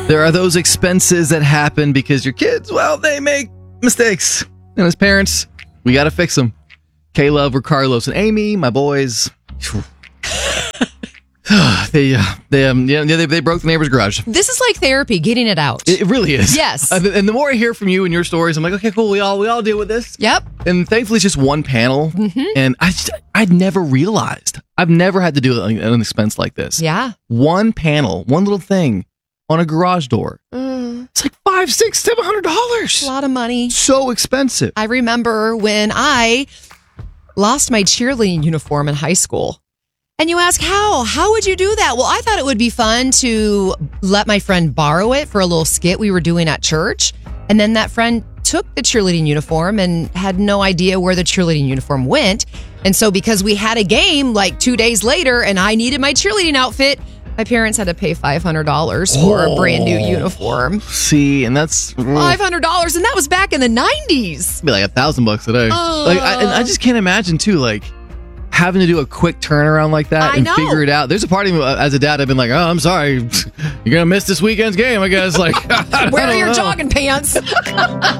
There are those expenses that happen because your kids, well, they make mistakes. And as parents, we got to fix them. Caleb, Carlos, and Amy, my boys, they broke the neighbor's garage. This is like therapy, getting it out. It really is. Yes. And the more I hear from you and your stories, I'm like, okay, cool. We all deal with this. Yep. And thankfully, it's just one panel. Mm-hmm. And I'd never realized. I've never had to do an expense like this. Yeah. One panel, one little thing on a garage door. It's like $500, $600, $700. A lot of money. So expensive. I remember when I lost my cheerleading uniform in high school. And you ask, how? How would you do that? Well, I thought it would be fun to let my friend borrow it for a little skit we were doing at church. And then that friend took the cheerleading uniform and had no idea where the cheerleading uniform went. And so because we had a game like 2 days later and I needed my cheerleading outfit, my parents had to pay $500 for a brand new uniform. See, and that's $500, and that was back in the 90s. It'd be like $1,000 today. And I just can't imagine too, like having to do a quick turnaround like that and figure it out. There's a part of me as a dad, I've been like, oh, I'm sorry, you're gonna miss this weekend's game, I guess. Like, wear your jogging pants.